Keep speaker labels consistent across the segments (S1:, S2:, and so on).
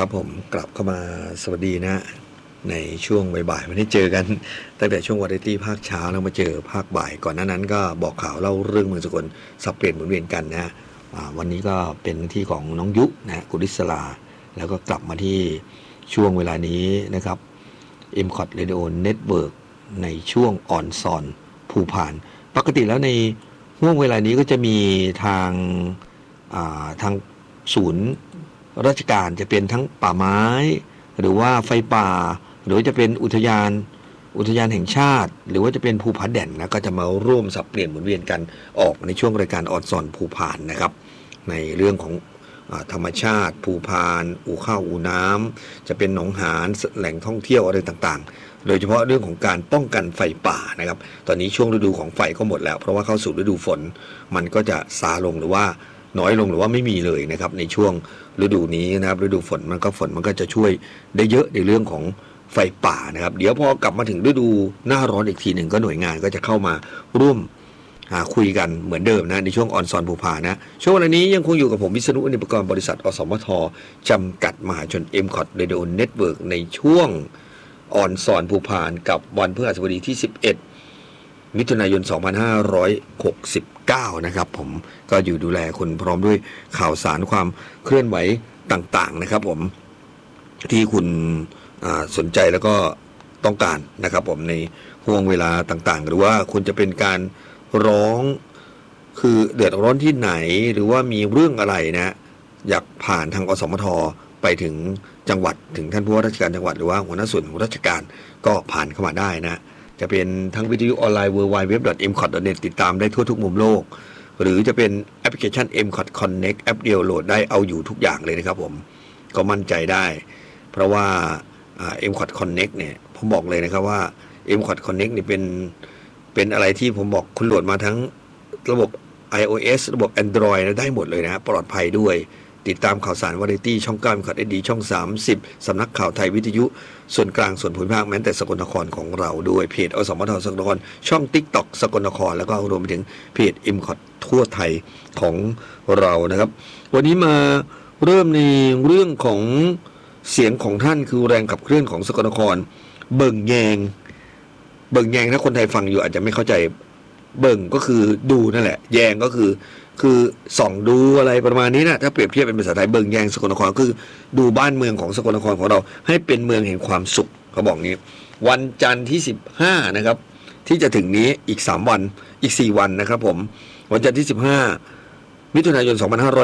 S1: ครับผมกลับเข้ามาสวัสดีนะในช่วงบ่ายๆวันนี้เจอกันตั้งแต่ช่วงวาไรตี้ภาคเช้าแล้วมาเจอภาคบ่ายก่อนหน้านั้นก็บอกข่าวเล่าเรื่องเมืองสกลสับเปลี่ยนหมุนเวียนกันนะวันนี้ก็เป็นที่ของน้องยุนะกุลิศลาแล้วก็กลับมาที่ช่วงเวลานี้นะครับ MCOT Radio Network ในช่วงออนซอนภูพานปกติแล้วในห่วงเวลานี้ก็จะมีทางศูนย์ราชการจะเป็นทั้งป่าไม้หรือว่าไฟป่าหรือจะเป็นอุทยานแห่งชาติหรือว่าจะเป็นภูผาแด่นนะก็จะมาร่วมสับเปลี่ยนหมุนเวียนกันออกในช่วงรายการออนซอนภูพานนะครับในเรื่องของธรรมชาติภูพานอู่ข้าวอู่น้ำจะเป็นหนองหานแหล่งท่องเที่ยวอะไรต่างๆโดยเฉพาะเรื่องของการป้องกันไฟป่านะครับตอนนี้ช่วงฤดูของไฟก็หมดแล้วเพราะว่าเข้าสู่ฤดูฝนมันก็จะซาลงหรือว่าน้อยลงหรือว่าไม่มีเลยนะครับในช่วงฤดูนี้นะครับฤดูฝนมันก็จะช่วยได้เยอะในเรื่องของไฟป่านะครับเดี๋ยวพอกลับมาถึงฤดูหน้าร้อนอีกทีหนึ่งก็หน่วยงานก็จะเข้ามาร่วมคุยกันเหมือนเดิมนะในช่วงออนซอนภูพานะช่วงวันนี้ยังคงอยู่กับผมวิษณุอนิปกรณ์บริษัทอสมทจำกัดมหาชน MCOT Radio Network ในช่วงออนซอนภูพานกับวันพฤหัสบดีที่11มิถุนายน2569นะครับผมก็อยู่ดูแลคุณพร้อมด้วยข่าวสารความเคลื่อนไหวต่างๆนะครับผมที่คุณสนใจแล้วก็ต้องการนะครับผมในห่วงเวลาต่างๆหรือว่าคุณจะเป็นการร้องคือเดือดร้อนที่ไหนหรือว่ามีเรื่องอะไรนะอยากผ่านทางอสมทไปถึงจังหวัดถึงท่านผู้ว่าราชการจังหวัดหรือว่าหัวหน้าส่วนของราชการก็ผ่านเข้ามาได้นะจะเป็นทั้งวิทยุออนไลน์ www.mcot.net ติดตามได้ทั่วทุกมุมโลกหรือจะเป็นแอปพลิเคชัน MCOT Connect แอปเดียวโหลดได้เอาอยู่ทุกอย่างเลยนะครับผมก็มั่นใจได้เพราะว่าMCOT Connect เนี่ยผมบอกเลยนะครับว่า MCOT Connect นี่เป็นอะไรที่ผมบอกคุณโหลดมาทั้งระบบ iOS ระบบ Android ได้หมดเลยนะปลอดภัยด้วยติดตามข่าวสารวาไรตี้ช่อง9 MCOT HD ช่อง30สำนักข่าวไทยวิทยุส่วนกลางส่วนภูมิภาคแม้แต่สกลนครของเราด้วยเพจอสมทสกลนครช่อง TikTok สกลนครแล้วก็รวมไปถึงเพจ MCOT ทั่วไทยของเรานะครับวันนี้มาเริ่มในเรื่องของเสียงของท่านคือแรงขับเคลื่อนของสกลนครเบิ่งแยงถ้าคนไทยฟังอยู่อาจจะไม่เข้าใจเบิ่งก็คือดูนั่นแหละแยงก็คือส่องดูอะไรประมาณนี้นะถ้าเปรียบเทียบเป็นภาษาไทยเบิ่งแยงสกลนครคือดูบ้านเมืองของสกลนครของเราให้เป็นเมืองแห่งความสุขเขาบอกนี้วันจันทร์ที่15นะครับที่จะถึงนี้อีก3วันอีก4วันนะครับผมวันจันทร์ที่15มิถุนายน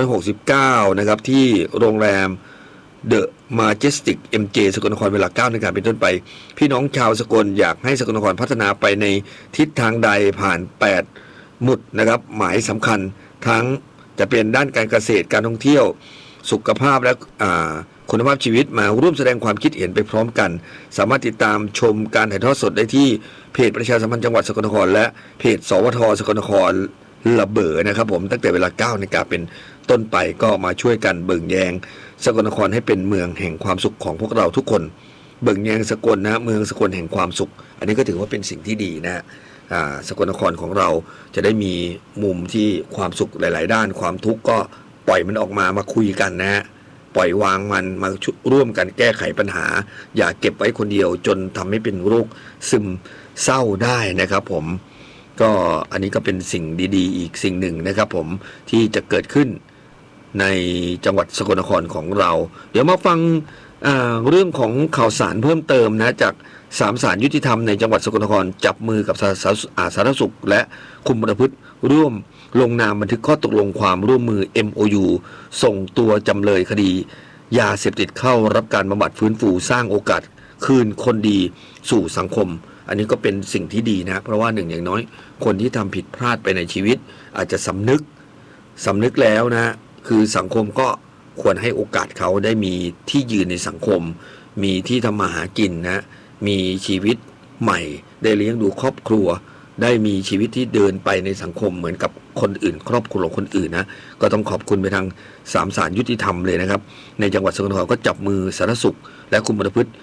S1: 2569นะครับที่โรงแรมThe Majestic MJ สกลนครเวลา 9 นาฬิกาเป็นต้นไปพี่น้องชาวสกลอยากให้สกลนครพัฒนาไปในทิศทางใดผ่าน8หมุดนะครับหมายสำคัญทั้งจะเป็นด้านการเกษตรการท่องเที่ยวสุขภาพและคุณภาพชีวิตมาร่วมแสดงความคิดเห็นไปพร้อมกันสามารถติดตามชมการถ่ายทอดสดได้ที่เพจประชาสัมพันธ์จังหวัดสกลนครและเพจสวทสกลนครระเบิดนะครับผมตั้งแต่เวลา 9 นาฬิกาเป็นต้นไปก็มาช่วยกันเบิ่งแยงสกลนครให้เป็นเมืองแห่งความสุขของพวกเราทุกคนเบิ่งแยงสกลนะเมืองสกลแห่งความสุขอันนี้ก็ถือว่าเป็นสิ่งที่ดีนะสกลนครของเราจะได้มีมุมที่ความสุขหลายๆด้านความทุกข์ก็ปล่อยมันออกมาคุยกันนะปล่อยวางมันมาร่วมกันแก้ไขปัญหาอย่าเก็บไว้คนเดียวจนทำให้เป็นโรคซึมเศร้าได้นะครับผมก็อันนี้ก็เป็นสิ่งดีๆอีกสิ่งหนึ่งนะครับผมที่จะเกิดขึ้นในจังหวัดสกลนครของเราเดี๋ยวมาฟังเรื่องของข่าวสารเพิ่มเติมนะจาก3ศาลยุติธรรมในจังหวัดสกลนครจับมือกับสาธารณสุขและคุมประพฤติร่วมลงนามบันทึกข้อตกลงความร่วมมือ MOU ส่งตัวจำเลยคดียาเสพติดเข้ารับการบำบัดฟื้นฟูสร้างโอกาสคืนคนดีสู่สังคมอันนี้ก็เป็นสิ่งที่ดีนะเพราะว่าหนึ่งอย่างน้อยคนที่ทำผิดพลาดไปในชีวิตอาจจะสำนึกแล้วนะคือสังคมก็ควรให้โอกาสเขาได้มีที่ยืนในสังคมมีที่ทำมาหากินนะมีชีวิตใหม่ได้เลี้ยงดูครอบครัวได้มีชีวิตที่เดินไปในสังคมเหมือนกับคนอื่นครอบครัวคนอื่นนะก็ต้องขอบคุณไปทาง3ศาลยุติธรรมเลยนะครับในจังหวัดสกลนครก็จับมือสาธารณสุขและคุมประพฤติ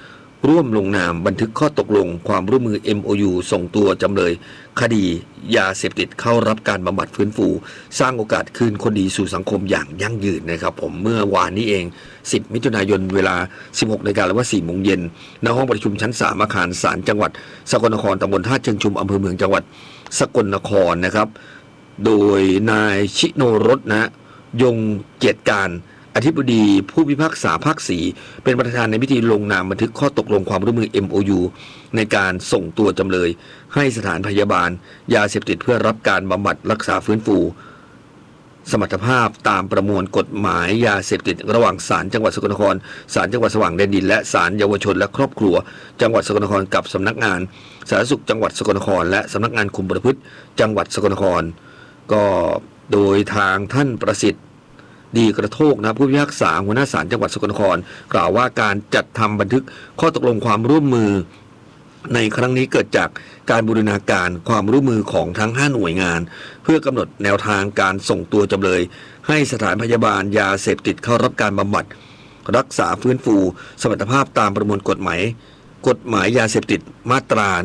S1: ร่วมลงนามบันทึกข้อตกลงความร่วมมือ MOU ส่งตัวจำเลยคดียาเสพติดเข้ารับการบำบัดฟื้นฟูสร้างโอกาสคืนคนดีสู่สังคมอย่างยั่งยืนนะครับผมเมื่อวานนี้เอง10มิถุนายนเวลา 16 นาฬิกาหรือว่า 4 โมงเย็นณห้องประชุมชั้น 3 อาคารศาลจังหวัดสกลนครตำบลท่าเชิงชุมอำเภอเมืองจังหวัดสกลนครนะครับโดยนายชิโนรสนะยงเกียรติการอธิบดีผู้พิพากษาภาค 4เป็นประธานในพิธีลงนามบันทึกข้อตกลงความร่วมมือ MOU ในการส่งตัวจำเลยให้สถานพยาบาลยาเสพติดเพื่อรับการบำบัดรักษาฟื้นฟูสมรรถภาพตามประมวลกฎหมายยาเสพติดระหว่างศาลจังหวัดสกลนครศาลจังหวัดสว่างแดนดินและศาลเยาวชนและครอบครัวจังหวัดสกลนครกับสำนักงานสาธารณสุขจังหวัดสกลนครและสำนักงานคุมประพฤติจังหวัดสกลนครก็โดยทางท่านประสิทธิ์ดีกระโทกนะผู้พิพากษาหัวหน้าศาลจังหวัดสกลนครกล่าวว่าการจัดทำบันทึกข้อตกลงความร่วมมือในครั้งนี้เกิดจากการบูรณาการความร่วมมือของทั้ง5หน่วยงานเพื่อกำหนดแนวทางการส่งตัวจำเลยให้สถานพยาบาลยาเสพติดเข้ารับการบำบัดรักษาฟื้นฟูสมรรถภาพตามประมวลกฎหมายยาเสพติดมาตรา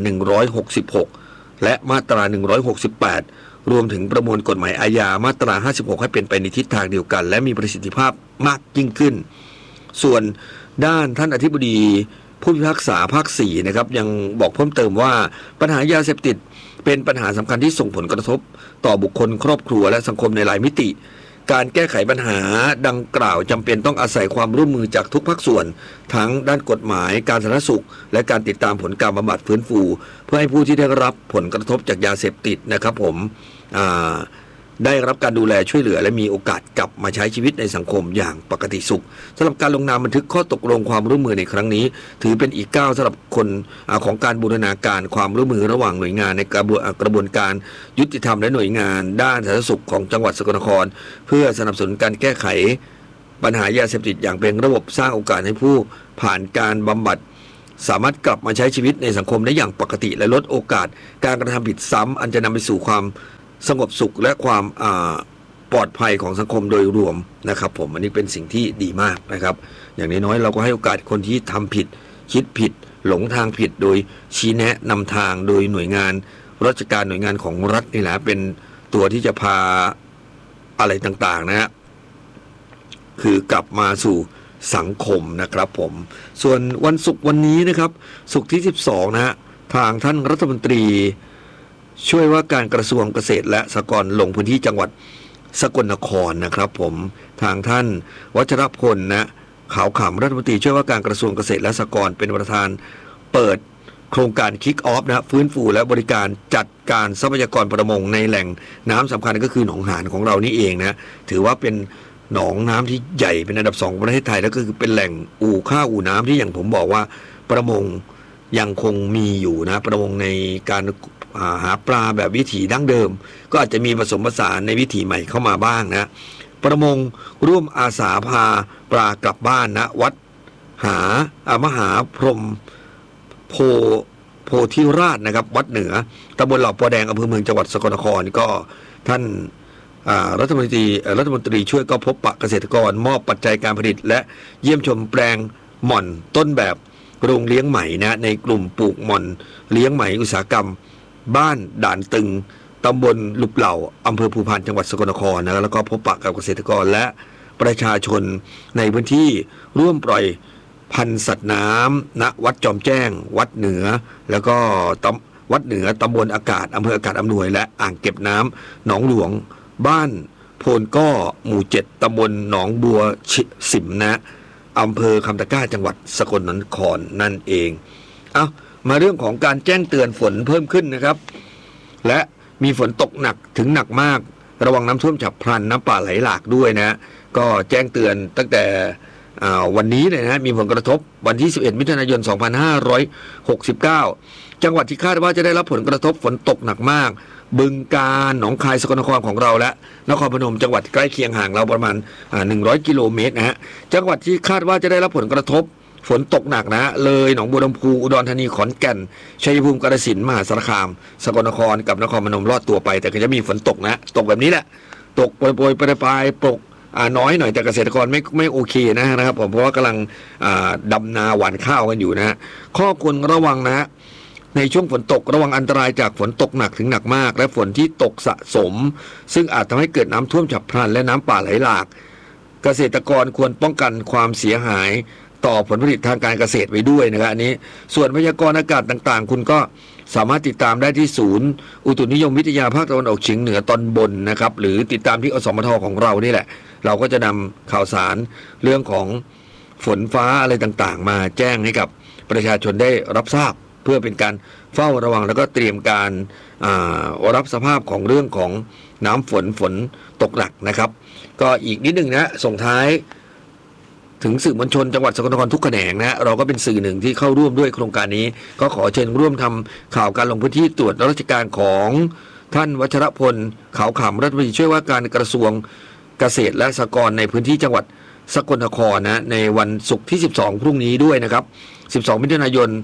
S1: 166และมาตรา168รวมถึงประมวลกฎหมายอาญามาตรา56ให้เป็นไปในทิศทางเดียวกันและมีประสิทธิภาพมากยิ่งขึ้นส่วนด้านท่านอธิบดีผู้พิพากษาภาค 4นะครับยังบอกเพิ่มเติมว่าปัญหายาเสพติดเป็นปัญหาสำคัญที่ส่งผลกระทบต่อบุคคลครอบครัวและสังคมในหลายมิติการแก้ไขปัญหาดังกล่าวจำเป็นต้องอาศัยความร่วมมือจากทุกภาคส่วนทั้งด้านกฎหมายการสาธารณสุขและการติดตามผลการบำบัดฟื้นฟูเพื่อให้ผู้ที่ได้รับผลกระทบจากยาเสพติดนะครับผมได้รับการดูแลช่วยเหลือและมีโอกาสกลับมาใช้ชีวิตในสังคมอย่างปกติสุขสำหรับการลงนามบันทึกข้อตกลงความร่วมมือในครั้งนี้ถือเป็นอีกก้าวสำหรับคนของการบูรณาการความร่วมมือระหว่างหน่วยงานในกระบวนการยุติธรรมและหน่วยงานด้านสาธารณสุขของจังหวัดสกลนครเพื่อสนับสนุนการแก้ไขปัญหายาเสพติดอย่างเป็นระบบสร้างโอกาสให้ผู้ผ่านการบำบัดสามารถกลับมาใช้ชีวิตในสังคมได้อย่างปกติและลดโอกาสการกระทำผิดซ้ำอันจะนำไปสู่ความสงบสุขและความปลอดภัยของสังคมโดยรวมนะครับผมอันนี้เป็นสิ่งที่ดีมากนะครับอย่างน้อยๆเราก็ให้โอกาสคนที่ทำผิดคิดผิดหลงทางผิดโดยชี้แนะนำทางโดยหน่วยงานราชการหน่วยงานของรัฐนี่แหละเป็นตัวที่จะพาอะไรต่างๆนะฮะคือกลับมาสู่สังคมนะครับผมส่วนวันศุกร์วันนี้นะครับศุกร์ที่12นะฮะทางท่านรัฐมนตรีช่วยว่าการกระทรวงเกษตรและสหกรณ์ลงพื้นที่จังหวัดสกลนครนะครับผมทางท่านวัชรพลนะขาวขำรัฐมนตรีช่วยว่าการกระทรวงเกษตรและสหกรณ์เป็นประธานเปิดโครงการคิกออฟนะฟื้นฟูและบริการจัดการทรัพยากรประมงในแหล่งน้ำสำคัญก็คือหนองหานของเรานี่เองนะถือว่าเป็นหนองน้ำที่ใหญ่เป็นอันดับ2ของประเทศไทยแล้วก็คือเป็นแหล่งข้าวน้ำที่อย่างผมบอกว่าประมงยังคงมีอยู่นะประมงในการหาปลาแบบวิถีดั้งเดิมก็อาจจะมีผสมผสานในวิถีใหม่เข้ามาบ้างนะประมงร่วมอาสาพาปลากลับบ้านนะวัดมหาพรหมโพธิราชนะครับวัดเหนือตำบลเหล่าปอแดงอำเภอเมืองจังหวัดสกลนครก็ท่านรัฐมนตรีช่วยก็พบปะเกษตรกรมอบปัจจัยการผลิตและเยี่ยมชมแปลงหม่อนต้นแบบโรงเลี้ยงไหมนะในกลุ่มปลูกหม่อนเลี้ยงไหมอุตสาหกรรมบ้านด่านตึงตำบลลุบเหล่าอำเภอภูพานจังหวัดสกลนครนะแล้วก็พบปะกับเกษตรกรและประชาชนในพื้นที่ร่วมปล่อยพันธุ์สัตว์น้ำณวัดจอมแจ้งวัดเหนือแล้วก็วัดเหนือตำบลอากาศอำเภออากาศอำนวยและอ่างเก็บน้ำหนองหลวงบ้านโพนก้อหมู่7ตำบลหนองบัวสิมนะอำเภอคำตะกร้าจังหวัดสกลนครนั่นเองมาเรื่องของการแจ้งเตือนฝนเพิ่มขึ้นนะครับและมีฝนตกหนักถึงหนักมากระวังน้ำท่วมฉับพลันน้ำป่าไหลหลากด้วยนะก็แจ้งเตือนตั้งแต่วันนี้เลยนะมีผลกระทบวันที่11มิถุนายน2569จังหวัดที่คาดว่าจะได้รับผลกระทบฝนตกหนักมากบึงกาฬหนองคายสกลนครของเราและนครพนมจังหวัดใกล้เคียงห่างเราประมาณ100กิโลเมตรนะฮะจังหวัดที่คาดว่าจะได้รับผลกระทบฝนตกหนักนะเลยหนองบัวลำพูอุดรธานีขอนแก่นชัยภูมิกาฬสินธุ์มหาสารคามสกลนครกับนครพนมรอดตัวไปแต่ก็จะมีฝนตกนะตกแบบนี้แหละตกโปรยๆปลายๆน้อยหน่อยแต่เกษตรกรไม่โอเคนะครับผมเพราะว่ากำลังดำนาหว่านข้าวกันอยู่นะฮะข้อควรระวังนะฮะในช่วงฝนตกระวังอันตรายจากฝนตกหนักถึงหนักมากและฝนที่ตกสะสมซึ่งอาจทำให้เกิดน้ำท่วมฉับพลันและน้ำป่าไหลหลากเกษตรกรควรป้องกันความเสียหายต่อผลผลิตทางการเกษตรไว้ด้วยนะครับอันนี้ส่วนพยากรณ์อากาศต่างๆคุณก็สามารถติดตามได้ที่ศูนย์อุตุนิยมวิทยาภาคตะวันออกเฉียงเหนือตอนบนนะครับหรือติดตามที่อสมทของเรานี่แหละเราก็จะนำข่าวสารเรื่องของฝนฟ้าอะไรต่างๆมาแจ้งให้กับประชาชนได้รับทราบเพื่อเป็นการเฝ้าระวังแล้วก็เตรียมการรับสภาพของเรื่องของน้ำฝนตกหนักนะครับก็อีกนิดหนึ่งนะส่งท้ายถึงสื่อมวลชนจังหวัดสกลนครทุกแขนงนะเราก็เป็นสื่อหนึ่งที่เข้าร่วมด้วยโครงการนี้ก็ขอเชิญร่วมทำข่าวการลงพื้นที่ตรวจราชการของท่านวัชรพลขาวขำรัฐมนตรีช่วยว่าการกระทรวงเกษตรและสหกรณ์ในพื้นที่จังหวัดสกลนครนะในวันศุกร์ที่12พรุ่งนี้ด้วยนะครับ12มิถุนายน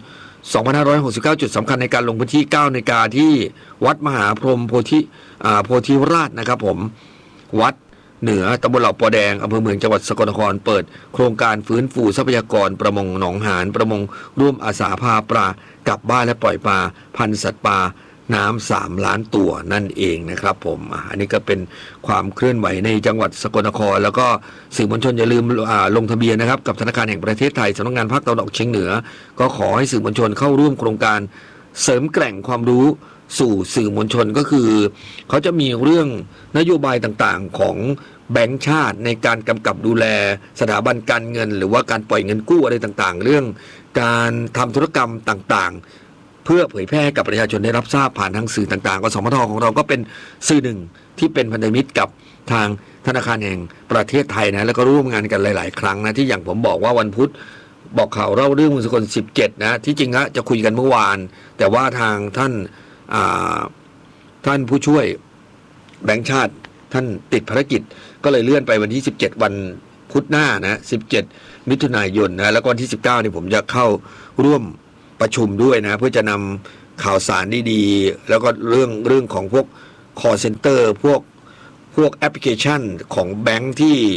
S1: 2569จุดสำคัญในการลงพื้นที่9 นาฬิกาที่วัดมหาพรหมโพธิราชนะครับผมวัดเหนือตำบลเหล่าปอแดงอำเภอเมืองจังหวัดสกลนครเปิดโครงการฟื้นฟูทรัพยากรประมงหนองหานประมงร่วมอาสาพาปลากลับบ้านและปล่อยปลาพันธุ์สัตว์ป่าน้ำ3 ล้านตัวนั่นเองนะครับผมอันนี้ก็เป็นความเคลื่อนไหวในจังหวัดสกลนครแล้วก็สื่อมวลชนอย่าลืมลงทะเบียนนะครับกับธนาคารแห่งประเทศไทยสำนักงานภาคตะวันออกเฉียงเหนือก็ขอให้สื่อมวลชนเข้าร่วมโครงการเสริมแกร่งความรู้สู่สื่อมวลชนก็คือเขาจะมีเรื่องนโยบายต่างๆของแบงก์ชาติในการกำกับดูแลสถาบันการเงินหรือว่าการปล่อยเงินกู้อะไรต่างๆเรื่องการทำธุรกรรมต่างๆเพื่อเผยแพร่กับประชาชนได้รับทราบผ่านทางสื่อต่างๆกสมทของเราก็เป็นสื่อหนึ่งที่เป็นพันธมิตรกับทางธนาคารแห่งประเทศไทยนะแล้วก็ร่วมงานกันหลายๆครั้งนะที่อย่างผมบอกว่าวันพุธบอกข่าวเล่าเรื่องมุสกล17นะที่จริงนะจะคุยกันเมื่อวานแต่ว่าทางท่านผู้ช่วยแบงก์ชาติท่านติดภารกิจก็เลยเลื่อนไปวันที่17วันพุธหน้านะ17มิถุนายนนะแล้วก็วันที่19นี่ผมจะเข้าร่วมประชุมด้วยนะเพื่อจะนำข่าวสารดีๆแล้วก็เรื่องของพวก call center พวกแอปพลิเคชันของแบงค์ที่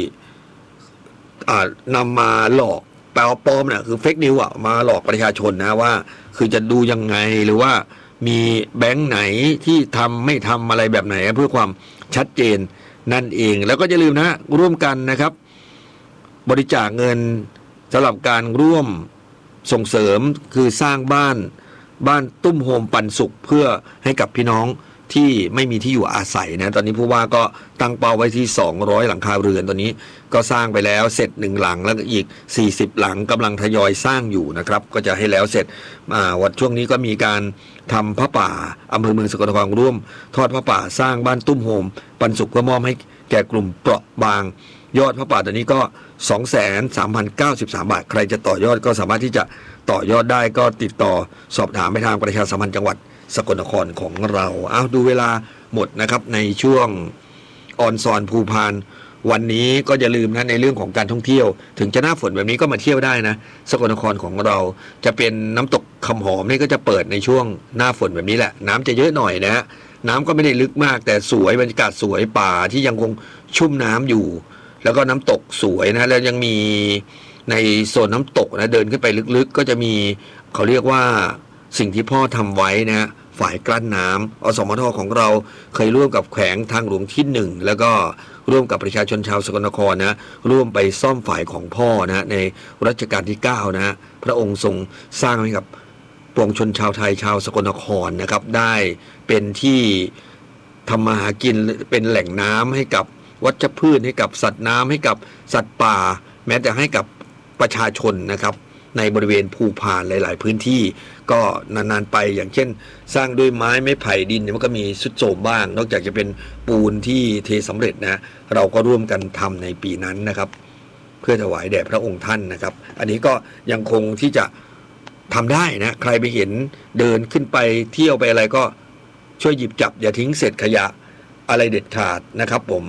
S1: นำมาหลอกแปลว่าปลอมเนี่ยคือเฟกนิวมาหลอกประชาชนนะว่าคือจะดูยังไงหรือว่ามีแบงค์ไหนที่ทำไม่ทำอะไรแบบไหนเพื่อความชัดเจนนั่นเองแล้วก็อย่าลืมนะร่วมกันนะครับบริจาคเงินสำหรับการร่วมส่งเสริมคือสร้างบ้านตุ้มโฮมปันสุขเพื่อให้กับพี่น้องที่ไม่มีที่อยู่อาศัยนะตอนนี้ผู้ว่าก็ตั้งเป้าไว้ที่200หลังคาเรือนตอนนี้ก็สร้างไปแล้วเสร็จ1หลังแล้วก็อีก40หลังกำลังทยอยสร้างอยู่นะครับก็จะให้แล้วเสร็จวันช่วงนี้ก็มีการทำพระป่าอำเภอเมืองสกลนครร่วมทอดพระป่าสร้างบ้านตุ้มโฮมปันสุขเพื่อมอบให้แก่กลุ่มเปราะบางยอดพระป่าตอนนี้ก็ 2,3,093 บาทใครจะต่อยอดก็สามารถที่จะต่อยอดได้ก็ติดต่อสอบถามไปทางประชาสัมพันธ์จังหวัดสกลนครของเราดูเวลาหมดนะครับในช่วงออนซอนภูพานวันนี้ก็อย่าลืมนะในเรื่องของการท่องเที่ยวถึงจะหน้าฝนแบบนี้ก็มาเที่ยวได้นะสกลนครของเราจะเป็นน้ำตกคำหอมนี่ก็จะเปิดในช่วงหน้าฝนแบบนี้แหละน้ำจะเยอะหน่อยนะฮะน้ำก็ไม่ได้ลึกมากแต่สวยบรรยากาศสวยป่าที่ยังคงชุ่มน้ำอยู่แล้วก็น้ำตกสวยนะแล้วยังมีในโซนน้ำตกนะเดินขึ้นไปลึกๆก็จะมีเขาเรียกว่าสิ่งที่พ่อทำไว้นะฝ่ายกลั้นน้ำอสมทของเราเคยร่วมกับแขวงทางหลวงที่1แล้วก็ร่วมกับประชาชนชาวสกลนครนะร่วมไปซ่อมฝ่ายของพ่อนะในรัชกาลที่9นะพระองค์ทรงสร้างให้กับปวงชนชาวไทยชาวสกลนครนะครับได้เป็นที่ทำมาหากินเป็นแหล่งน้ำให้กับวัชพืชให้กับสัตว์น้ำให้กับสัตว์ป่าแม้แต่ให้กับประชาชนนะครับในบริเวณภูพานหลายๆพื้นที่ก็นานๆไปอย่างเช่นสร้างด้วยไม้ไผ่ดินมันก็มีสุดโทรมบ้างนอกจากจะเป็นปูนที่เทสำเร็จนะเราก็ร่วมกันทำในปีนั้นนะครับเพื่อถวายแด่พระองค์ท่านนะครับอันนี้ก็ยังคงที่จะทำได้นะใครไปเห็นเดินขึ้นไปเที่ยวไปอะไรก็ช่วยหยิบจับอย่าทิ้งเศษขยะอะไรเด็ดขาดนะครับผม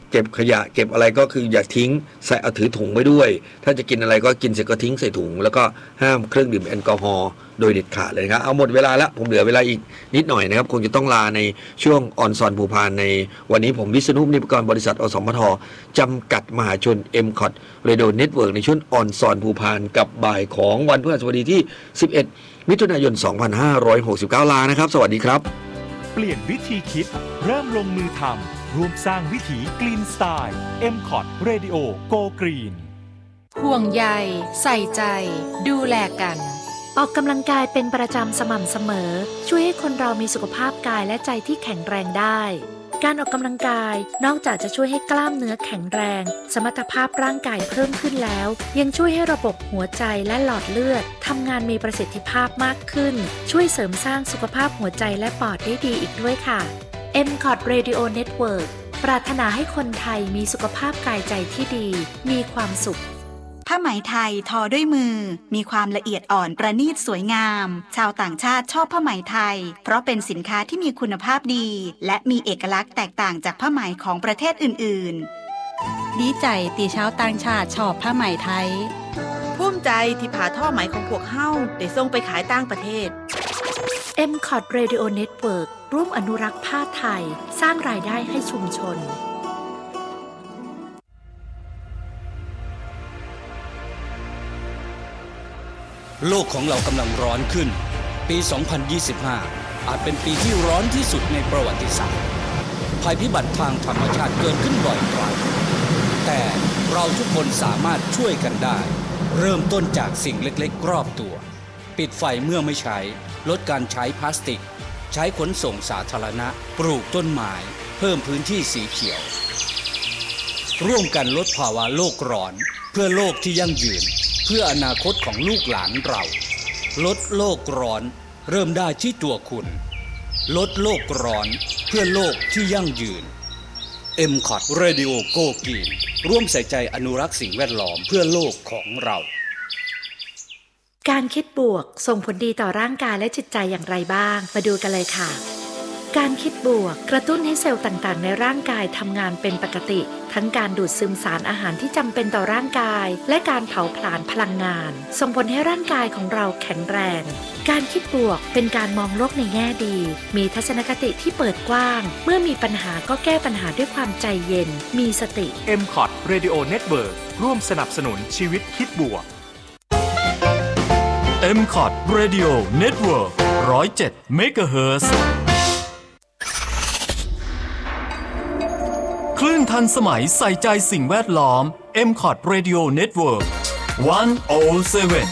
S1: เก็บขยะเก็บอะไรก็คืออย่าทิ้งใส่เอาถือถุงไว้ด้วยถ้าจะกินอะไรก็กินเสร็จก็ทิ้งใส่ถุงแล้วก็ห้ามเครื่องดื่มแอลกอฮอล์โดยเด็ดขาดเลยครับเอาหมดเวลาแล้วผมเหลือเวลาอีกนิดหน่อยนะครับคงจะต้องลาในช่วงออนซอนภูพานในวันนี้ผมวิษณุ นิพกรบริษัทอสมทจำกัดมหาชน MCOT Radio Network ในช่วงออนซอนภูพานกับบ่ายของวันพฤหัสบดีที่11มิถุนายน2569ลานะครับสวัสดีครับ
S2: เปลี่ยนวิธีคิดเริ่มลงมือทำร่วมสร้างวิถีกรีนสไตล์ MCOT Radio Go Green
S3: ห่วงใยใส่ใจดูแลกัน
S4: ออกกำลังกายเป็นประจำสม่ำเสมอช่วยให้คนเรามีสุขภาพกายและใจที่แข็งแรงได้การออกกำลังกายนอกจากจะช่วยให้กล้ามเนื้อแข็งแรงสมรรถภาพร่างกายเพิ่มขึ้นแล้วยังช่วยให้ระบบหัวใจและหลอดเลือดทำงานมีประสิทธิภาพมากขึ้นช่วยเสริมสร้างสุขภาพหัวใจและปอดได้ดีอีกด้วยค่ะ MCOT Radio Network ปรารถนาให้คนไทยมีสุขภาพกายใจที่ดีมีความสุข
S5: ผ้าไหมไทยทอด้วยมือมีความละเอียดอ่อนประณีตสวยงามชาวต่างชาติชอบผ้าไหมไทยเพราะเป็นสินค้าที่มีคุณภาพดีและมีเอกลักษณ์แตกต่างจากผ้าไหมของประเทศอื่นๆดีใจตีชาวต่างชาติชอบผ้าไหมไทย
S6: ภูมิใจที่ผ่าท่อไหมของพวกเฮาได้ส่งไปขายต่างประเทศ
S4: MCOT Radio Network ร่วมอนุรักษ์ผ้าไทยสร้างรายได้ให้ชุมชน
S7: โลกของเรากำลังร้อนขึ้นปี 2025 อาจเป็นปีที่ร้อนที่สุดในประวัติศาสตร์ภัยพิบัติทางธรรมชาติเกิดขึ้นบ่อยครั้งแต่เราทุกคนสามารถช่วยกันได้เริ่มต้นจากสิ่งเล็กๆรอบตัวปิดไฟเมื่อไม่ใช้ลดการใช้พลาสติกใช้ขนส่งสาธารณะปลูกต้นไม้เพิ่มพื้นที่สีเขียวร่วมกันลดภาวะโลกร้อนเพื่อโลกที่ยั่งยืนเพื่ออนาคตของลูกหลานเราลดโลกร้อนเริ่มได้ที่ตัวคุณลดโลกร้อนเพื่อโลกที่ยั่งยืน MCOT Radio Go Green ร่วมใส่ใจอนุรักษ์สิ่งแวดล้อมเพื่อโลกของเรา
S4: การคิดบวกส่งผลดีต่อร่างกายและจิตใจอย่างไรบ้างมาดูกันเลยค่ะการคิดบวกกระตุ้นให้เซลล์ต่างๆในร่างกายทำงานเป็นปกติทั้งการดูดซึมสารอาหารที่จำเป็นต่อร่างกายและการเผาผลาญพลังงานส่งผลให้ร่างกายของเราแข็งแรงการคิดบวกเป็นการมองโลกในแง่ดีมีทัศนคติที่เปิดกว้างเมื่อมีปัญหาก็แก้ปัญหาด้วยความใจเย็นมีสติ
S2: MCOT Radio Network ร่วมสนับสนุนชีวิตคิดบวก MCOT Radio Network 107 MHzคลื่นทันสมัยใส่ใจสิ่งแวดล้อม MCOT Radio Network 107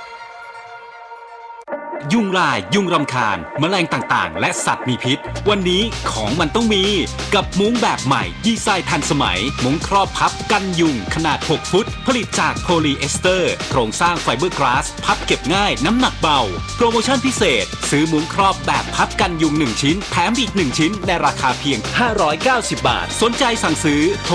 S8: ยุงลายยุงรำคาญแมลงต่างๆและสัตว์มีพิษวันนี้ของมันต้องมีกับมุ้งแบบใหม่ดีไซน์ทันสมัยมุ้งครอบพับกันยุงขนาด6ฟุตผลิตจากโพลีเอสเตอร์โครงสร้างไฟเบอร์กลาสพับเก็บง่ายน้ำหนักเบาโปรโมชั่นพิเศษซื้อมุ้งครอบแบบพับกันยุง1ชิ้นแถมอีก1ชิ้นในราคาเพียง590 บาทสนใจสั่งซื้อโทร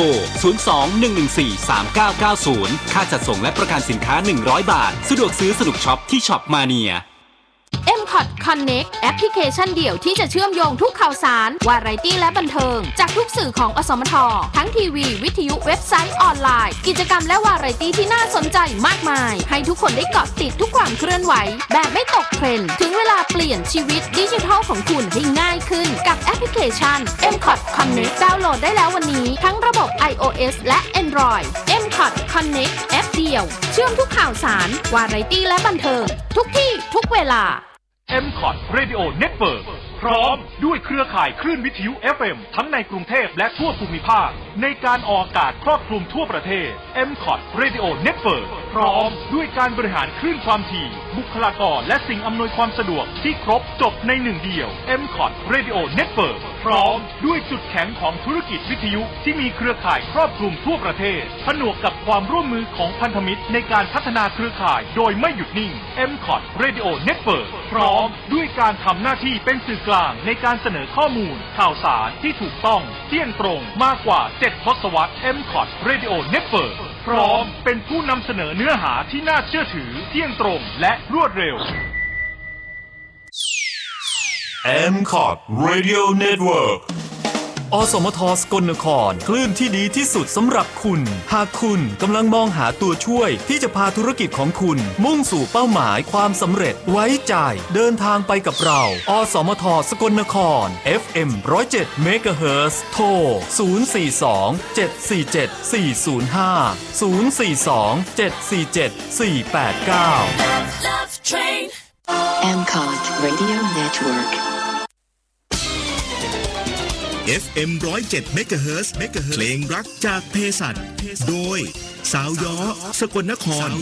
S8: 02-114-3990ค่าจัดส่งและประกันสินค้า100 บาทสะดวกซื้อสนุกช็อปที่ช็อปมาเนีย
S3: MCOT Connect แอปพลิเคชันเดี่ยวที่จะเชื่อมโยงทุกข่าวสารวาไรตี้และบันเทิงจากทุกสื่อของอสมททั้งทีวีวิทยุเว็บไซต์ออนไลน์กิจกรรมและวาไรตี้ที่น่าสนใจมากมายให้ทุกคนได้เกาะติดทุกความเคลื่อนไหวแบบไม่ตกเทรนด์ถึงเวลาเปลี่ยนชีวิตดิจิทัลของคุณให้ง่ายขึ้นกับแอปพลิเคชัน MCOT Connect ดาวน์โหลดได้แล้ววันนี้ทั้งระบบ iOS และ Android MCOT Connect แอปเดียวเชื่อมทุกข่าวสารวาไรตี้และบันเทิงทุกที่ทุกเวลา
S2: MCOT Radio Network พร้อมด้วยเครือข่ายคลื่นวิทยุ FM ทั้งในกรุงเทพและทั่วภูมิภาคในการออกอากาศครอบคลุมทั่วประเทศ MCOT Radio Network พร้อมด้วยการบริหารคลื่นความถี่บุคลากรและสิ่งอำนวยความสะดวกที่ครบจบในหนึ่งเดียว MCOT Radio Network พร้อมด้วยจุดแข็งของธุรกิจวิทยุที่มีเครือข่ายครอบคลุมทั่วประเทศผนวกกับความร่วมมือของพันธมิตรในการพัฒนาเครือข่ายโดยไม่หยุดนิ่ง MCOT Radio Network พร้อมด้วยการทำหน้าที่เป็นสื่อกลางในการเสนอข้อมูลข่าวสารที่ถูกต้องเที่ยงตรงมากกว่า7 ทศวรรษ MCOT Radio Network พร้อมเป็นผู้นำเสนอเนื้อหาที่น่าเชื่อถือเที่ยงตรงและรวดเร็ว
S9: MCOT Radio Network อสมทสกลนครคลื่นที่ดีที่สุดสำหรับคุณหากคุณกำลังมองหาตัวช่วยที่จะพาธุรกิจของคุณมุ่งสู่เป้าหมายความสำเร็จไว้ใจเดินทางไปกับเราอสมทสกลนคร FM 107 MHz โทร
S10: Amcot Radio Network
S11: FM 107 MHz เพลงรักจากเภสัชโดยสาวย้อสกลนคร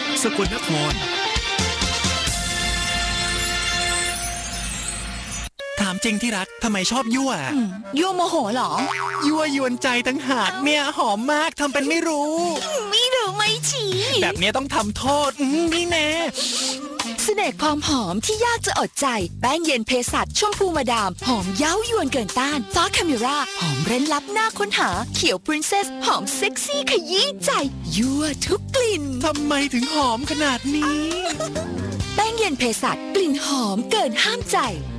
S12: ถามจริงที่รักทำไมชอบยั่ว
S13: ยั่วโมโหเหรอ
S12: ยั่วยวนใจตั้งหากเนี่ยหอมมากทำเป็นไม่รู้
S13: ไม่ชี้
S12: แบบนี้ต้องทำโทษนี่แน่
S13: เสน่ห์ความหอมที่ยากจะอดใจแป้งเย็นเภสัชชมพูมาดามหอมเย้ายวนเกินต้านฟ้าคาเมราหอมเร้นลับหน้าค้นหาเขียวปรินเซสหอมเซ็กซี่ขยี้ใจยั่วทุกกลิ่น
S12: ทำไมถึงหอมขนาดนี้
S13: แป้งเย็นเภสัชกลิ่นหอมเกินห้ามใจ